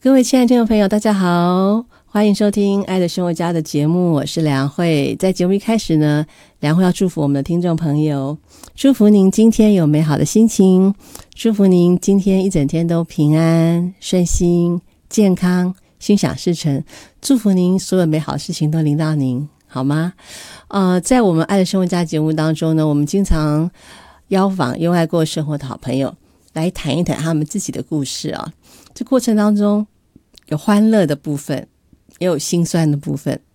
各位亲爱的听众朋友大家好，欢迎收听爱的生活家的节目，我是梁慧。在节目一开始呢，梁慧要祝福我们的听众朋友，祝福您今天有美好的心情，祝福您今天一整天都平安顺心健康心想事成，祝福您所有美好的事情都临到您，好吗？在我们爱的生活家节目当中呢，我们经常邀访用爱过生活的好朋友来谈一谈他们自己的故事啊。这过程当中有欢乐的部分，也有心酸的部分。